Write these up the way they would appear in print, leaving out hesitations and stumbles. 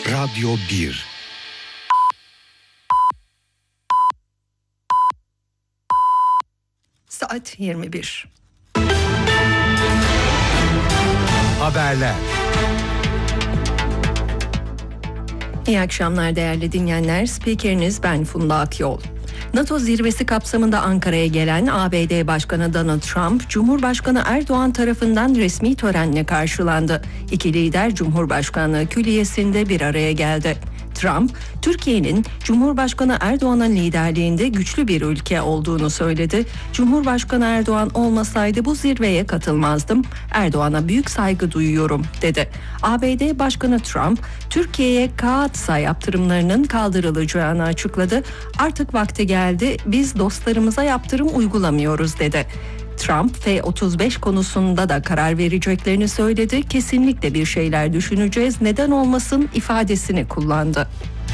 Radyo 1. Saat 21. Haberler. İyi akşamlar değerli dinleyenler. Spikeriniz ben Funda Akyol. NATO zirvesi kapsamında Ankara'ya gelen ABD Başkanı Donald Trump, Cumhurbaşkanı Erdoğan tarafından resmi törenle karşılandı. İki lider Cumhurbaşkanlığı Külliyesi'nde bir araya geldi. Trump, Türkiye'nin Cumhurbaşkanı Erdoğan'ın liderliğinde güçlü bir ülke olduğunu söyledi. Cumhurbaşkanı Erdoğan olmasaydı bu zirveye katılmazdım. Erdoğan'a büyük saygı duyuyorum, dedi. ABD Başkanı Trump, Türkiye'ye Kaatsa yaptırımlarının kaldırılacağını açıkladı. Artık vakti geldi, biz dostlarımıza yaptırım uygulamıyoruz, dedi. Trump, F-35 konusunda da karar vereceklerini söyledi. Kesinlikle bir şeyler düşüneceğiz, neden olmasın ifadesini kullandı.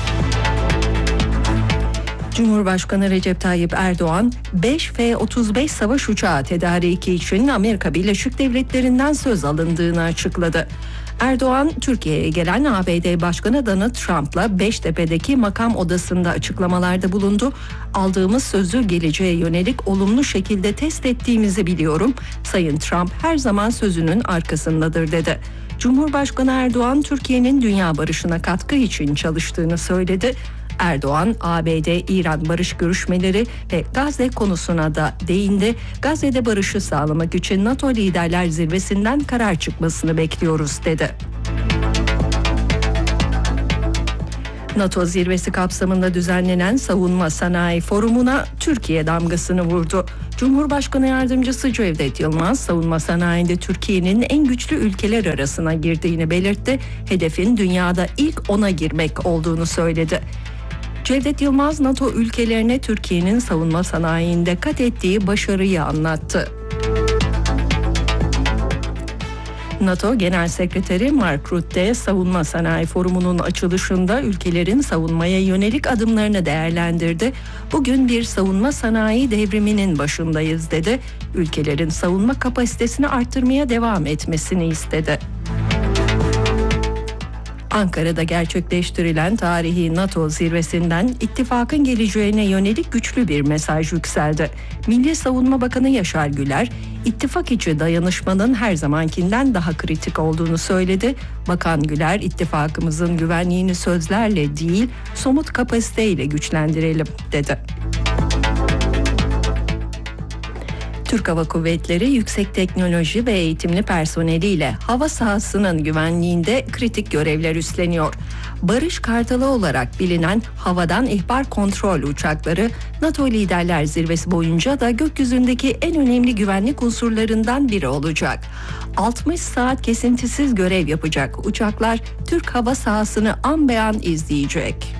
Cumhurbaşkanı Recep Tayyip Erdoğan, 5 F-35 savaş uçağı tedariki için Amerika Birleşik Devletleri'nden söz alındığını açıkladı. Erdoğan, Türkiye'ye gelen ABD Başkanı Donald Trump'la Beştepe'deki makam odasında açıklamalarda bulundu. Aldığımız sözü geleceğe yönelik olumlu şekilde test ettiğimizi biliyorum. Sayın Trump her zaman sözünün arkasındadır, dedi. Cumhurbaşkanı Erdoğan, Türkiye'nin dünya barışına katkı için çalıştığını söyledi. Erdoğan, ABD-İran barış görüşmeleri ve Gazze konusuna da değindi. Gazze'de barışı sağlamak için NATO Liderler Zirvesi'nden karar çıkmasını bekliyoruz, dedi. NATO zirvesi kapsamında düzenlenen Savunma Sanayi Forumu'na Türkiye damgasını vurdu. Cumhurbaşkanı Yardımcısı Cevdet Yılmaz, savunma sanayinde Türkiye'nin en güçlü ülkeler arasına girdiğini belirtti. Hedefin dünyada ilk 10'a girmek olduğunu söyledi. Cevdet Yılmaz, NATO ülkelerine Türkiye'nin savunma sanayinde kat ettiği başarıyı anlattı. NATO Genel Sekreteri Mark Rutte, Savunma Sanayi Forumu'nun açılışında ülkelerin savunmaya yönelik adımlarını değerlendirdi. Bugün bir savunma sanayi devriminin başındayız, dedi. Ülkelerin savunma kapasitesini arttırmaya devam etmesini istedi. Ankara'da gerçekleştirilen tarihi NATO zirvesinden ittifakın geleceğine yönelik güçlü bir mesaj yükseldi. Milli Savunma Bakanı Yaşar Güler, ittifak içi dayanışmanın her zamankinden daha kritik olduğunu söyledi. Bakan Güler, ittifakımızın güvenliğini sözlerle değil, somut kapasiteyle güçlendirelim, dedi. Türk Hava Kuvvetleri yüksek teknoloji ve eğitimli personeliyle hava sahasının güvenliğinde kritik görevler üstleniyor. Barış Kartalı olarak bilinen havadan ihbar kontrol uçakları NATO Liderler Zirvesi boyunca da gökyüzündeki en önemli güvenlik unsurlarından biri olacak. 60 saat kesintisiz görev yapacak uçaklar Türk hava sahasını an be an izleyecek.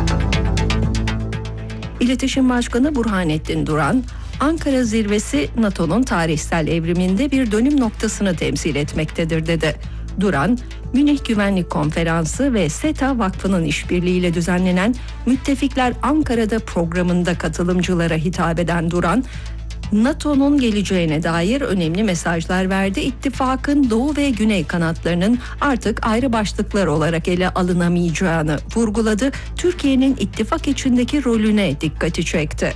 İletişim Başkanı Burhanettin Duran, Ankara zirvesi NATO'nun tarihsel evriminde bir dönüm noktasını temsil etmektedir, dedi. Duran, Münih Güvenlik Konferansı ve SETA Vakfı'nın işbirliğiyle düzenlenen Müttefikler Ankara'da programında katılımcılara hitap eden Duran, NATO'nun geleceğine dair önemli mesajlar verdi. İttifakın doğu ve güney kanatlarının artık ayrı başlıklar olarak ele alınamayacağını vurguladı. Türkiye'nin ittifak içindeki rolüne dikkati çekti.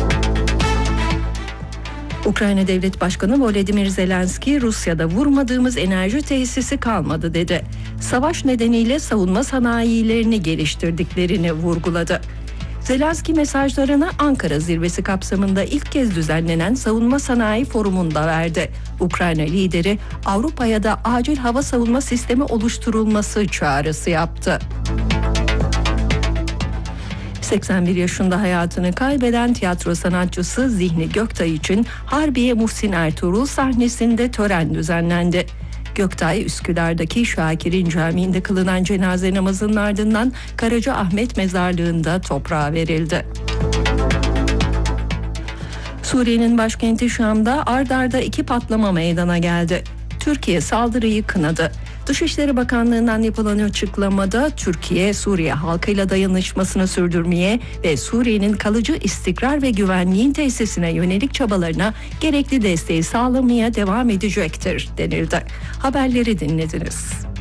Ukrayna Devlet Başkanı Volodymyr Zelenski, Rusya'da vurmadığımız enerji tesisi kalmadı, dedi. Savaş nedeniyle savunma sanayilerini geliştirdiklerini vurguladı. Zelenski mesajlarını Ankara zirvesi kapsamında ilk kez düzenlenen Savunma Sanayi Forumu'nda verdi. Ukrayna lideri Avrupa'ya da acil hava savunma sistemi oluşturulması çağrısı yaptı. 81 yaşında hayatını kaybeden tiyatro sanatçısı Zihni Göktay için Harbiye Muhsin Ertuğrul sahnesinde tören düzenlendi. Göktay, Üsküdar'daki Şakir'in Camii'nde kılınan cenaze namazının ardından Karacaahmet Mezarlığı'nda toprağa verildi. Suriye'nin başkenti Şam'da ard arda 2 patlama meydana geldi. Türkiye saldırıyı kınadı. Dışişleri Bakanlığı'ndan yapılan açıklamada Türkiye, Suriye halkıyla dayanışmasını sürdürmeye ve Suriye'nin kalıcı istikrar ve güvenliğin tesisine yönelik çabalarına gerekli desteği sağlamaya devam edecektir denildi. Haberleri dinlediniz.